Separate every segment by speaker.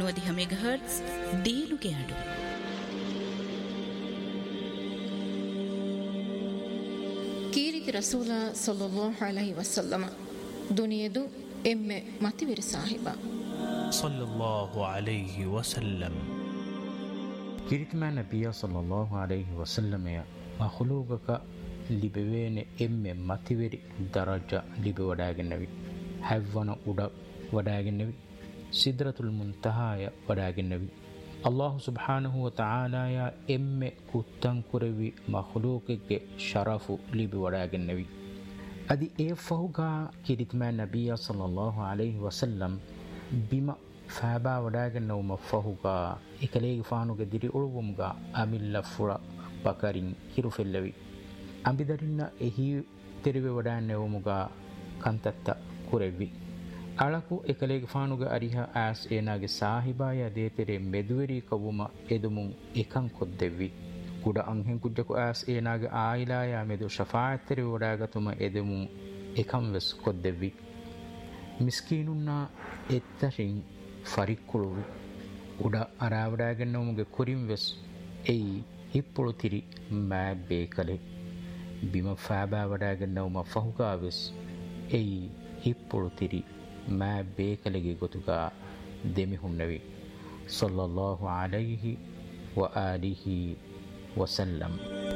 Speaker 1: MHz ದೀನುಗೆ ಅಡು.
Speaker 2: ಕೀರಿತಿ ರಸೂಲ ಸಲ್ಲಲ್ಲಾಹು ಅಲೈಹಿ ವಸಲ್ಲಮ ದುನಿಯದು ಎಮ್ಮೆ ಮತಿವಿರಿ ಸಾಹಿಬ
Speaker 3: ಸಲ್ಲಲ್ಲಾಹು ಅಲೈಹಿ ವಸಲ್ಲಂ. ಕಿರಿತಿಮಾ ನಬಿಯ ಸಲ್ಲಲ್ಲಾಹು ಅಲೈಹಿ ವಸಲ್ಲಮೆಯ ಮಖಲೂಗಕ ಲಿಬೆವೇನೆ ಎಮ್ಮೆ ಮತಿವಿರಿ ದರಜ ಲಿಬೆ ವಡಾಗೆನ್ನವಿ. ಹವ್ವನ ಉಡ ವಡಾಗೆನ್ನವಿ. ಸಿದ್ರತುಲ್ ಮುಂತಹಾಯ ವಡಾಗೆನ್ನವಿ. ಅಲ್ಲಾಹು ಸುಬ್ಹಾನಹು ವ ತಆಲಾಯ ಎಮ್ಮೆ ಕುತ್ತಂಕುರವಿ ಮಖಲೂಕಿಗೆ ಶರಫು ಲಿಬಿ ವಡಾಗೆನ್ನವಿ. ಅದಿ ಏ ಫಹುಗಾ ಕಿರಿತಿಮಾ ನಬಿಯ ಸಲ್ಲಲ್ಲಾಹು ಅಲೈಹಿ ವಸಲ್ಲಂ ಬಿಮ ಫಾಬಾ ವಡಾಗೆನ್ನವುಮ ಫಹುಗಾ ಇಕಲೇಗಿ ಫಾನುಗೆ ದಿರಿ ಉಳುವುಮ್ಗ ಅಮಿಲ್ಲ ಫುಳ ಬಕರಿನ್ ಹಿರುಫೆಲ್ಲವಿ. ಅಂಬಿದರಿನ್ನ ಎಹಿ ತೆರಿವೆ ವಡಾನ್ನೆವುಮುಗ ಕಂತತ್ತ ಕುರೆವ್ವಿ. ಅಳಕು ಎಕಲೇಗಿ ಫಾನುಗೆ ಅರಿಹ ಆಸ್ ಏನಾಗೆ ಸಾಹಿಬಾಯ ದೇತೆರೆ ಮೆದುವೆರಿ ಕವುಮ ಎದುಮುಂ ಎಕಂ ಕೊದ್ದೆವ್ವಿ. ಗುಡ ಅಂಹೆಂ ಕುಜ್ಜಕು ಆಸ್ ಏನಾಗೆ ಆಯಿಲಾಯ ಮೆದು ಶಫಾಅತ್ತೆರಿ ವಡಾಗತುಮ ಎದುಮುಂ ಎಕಂ ವೆಸ್ ಕೊದ್ದೆವ್ವಿ. ಮಿಸ್ಕೀನುನ್ನ ಎತ್ತರಿಂ ಫರಿಕ್ಕುಳುವಿ. ಉಡ ಅರಾವಡಾಗೆನ್ನವುಗೆ ಕುರಿಂ ವೆಸ್ ಎಯಿ ಹಿಪ್ಪುಳು ತಿರಿ ಮ್ಯಾ ಬೇಕಲೆ. ಬಿಮ ಫಾಬಾ ವಡಾಗೆನ್ನವುಮ ಫಹುಗಾ ವೆಸ್ ಎಯಿ ಹಿಪ್ಪುಳು ತಿರಿ ಮ್ಯಾ ಬೇಕಲೆಗೆ ಗೊತುಗ ದೆಮಿಹುನ್ನವಿ. ಸಲ್ಲಲ್ಲಾಹು ಅಲೈಹಿ ವ ಆಲಿಹಿ ವಸಲ್ಲಂ.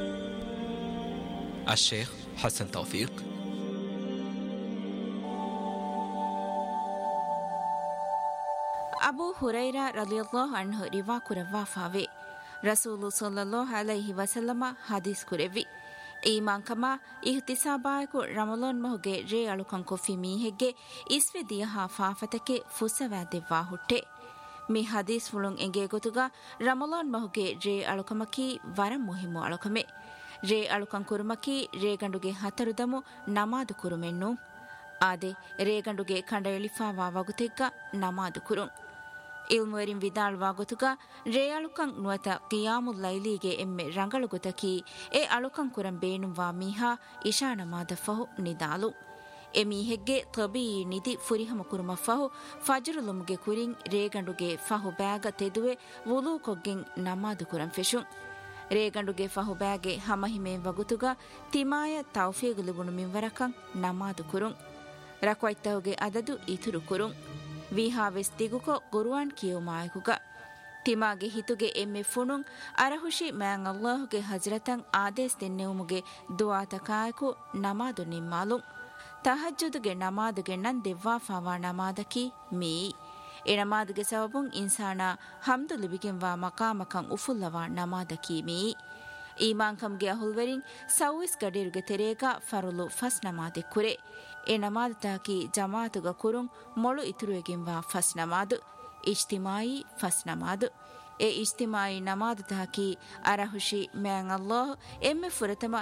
Speaker 4: الشيخ حسن توفيق.
Speaker 5: ಅಬೂ ಹುರೈರಾ ರಲಿಯಲ್ಲಾಹು ಅನ್ಹು ರಿವಾ ಕುರವ್ವಾ ಫಾವೆ ರಸೂಲು ಸಲ್ಲಲ್ಲಾಹು ಅಲೈಹಿ ವಸಲ್ಲಮ ಹದೀಸ್ ಕುರೆವ್ವಿ. ಈಮಾಂಕಮ ಇಹ್ತಿಸಾಬಾಯಕು ರಮಲಾನ್ ಮಹುಗೆ ರೇ ಅಳುಕಂ ಕೊಫಿ ಮೀಹೆಗ್ಗೆ ಇಸ್ವೆ ದಿಯಹಾ ಫಾಫತಕೆ ಫುಸವ್ಯಾದೆವ್ವಾ ಹುಟ್ಟೆ. ಮಿ ಹದೀಸ್ ಫುಳುಂ ಎಂಗೆ ಗೊತುಗ ರಮಲಾನ್ ಮಹುಗೆ ರೇ ಅಳುಕಮಕಿ ವರಂ ಮುಹಿಮ್ಮು ಅಳುಕಮೆ. ರೇ ಅಳುಕಂ ಕುರುಮಕಿ ರೇಗಂಡುಗೆ ಹತರುದಮು ನಮಾದು ಕುರುಮೆನ್ನು. ಆದೆ ರೇಗಂಡುಗೆ ಕಂಡ ಎಳಿಫಾವಾ ವಗುತೆಗ್ಗ ನಮಾದು ಕುರುಂ. ಇಲ್ಮುವರಿಂ ವಿದಾಳ್ವಾ ಗೊತುಗ ರೇ ಅಳುಕಂ ನುವತ ಕಿಯಾಮುಲ್ ಲೈಲಿಗೆ ಎಮ್ಮೆ ರಂಗಳು ಗೊತಕಿ ಎ ಅಳುಕಂ ಕುರಂ ಬೇಣುವಾ ಮೀಹಾ ಇಶಾ ನಮಾದ ಫಹು ನಿದಾಲು. ಎ ಮೀಹೆಗ್ಗೆ ತಬೀ ನಿಧಿ ಫುರಿಹಮ ಕುರುಮ ಫಹು ಫಜರುಲುಮ್ಗೆ ಕುರಿಂ ರೇಗಂಡುಗೆ ಫಹು ಬ್ಯಾಗ ತೆದುವೆ ವುಲೂ ಕೊಗ್ಗೆಂ ನಮಾದು ಕುರಂ ಫೆಶುಂ. ರೇಗಂಡುಗೆ ಫಹು ಬ್ಯಾಗೆ ಹಮಹಿಮೇಂ ವಗುತುಗ ತಿಮಾಯ ತೌಫೀಗು ಲಿಬುಣು ಮಿಂವರಕಂ ನಮಾದು ಕುರುಂ. ರಕ್ವೈತ್ತಹುಗೆ ಅದದು ಇತುರು ಕುರುಂ. ವಿಹಾವೆಸ್ ದಿಗುಕೊ ಕುರ್ಆನ್ ಕಿಯುಮಾಯಕುಗ ತಿಮಾಗೆ ಹಿತುಗೆ ಎಮ್ಮೆ ಫುಣುಂ ಅರಹುಶಿ ಮ್ಯಾಂ ಅಲ್ಲಾಹುಗೆ ಹಜ್ರತಂ ಆದೇಸ್ ದೆನ್ನೆವುಮುಗೆ ದುಆತಕಾಯಕು ನಮಾದು ನಿಮ್ಮಾಲುಂ. ತಹಜ್ಜುದುಗೆ ನಮಾದುಗೆ ನನ್ ದೆವ್ವಾ fava ನಮಾದಕಿ me. A ನಮಾದುಗೆ ಸಬಬುಂ ಇನ್ಸಾನ ಹಮ್ದು ಲಿಬಿಗೆಂವಾ ಮಕಾಮಕಂ ಉಫುಲ್ಲವಾ ನಮಾದಕಿ me. ಈಮಾಂಕಂಗೆ ಅಹುಲ್ವರಿಂ ಸೌವಿಸ್ ಗಡಿರುಗೆ ತೆರೇಗ ಫರುಲು ಫಸ್ ನಮಾದೆ ಕುರೆ. A ನಮಾದತಾಕಿ ಜಮಾತುಗ ಕುರುಂ ಮೊಳು ಇತುರುವೆಗೆಂವಾ ಫಸ್ ನಮಾದು ಇಜ್ತಿಮಾಯಿ ಫಸ್ ನಮಾದು. A ಇಜ್ತಿಮಾಯಿ ನಮಾದತಾಕಿ ಅರಹುಶಿ ಮ್ಯಾಂ ಅಲ್ಲಾಹ್ ಎಮ್ಮೆ ಫುರತಮ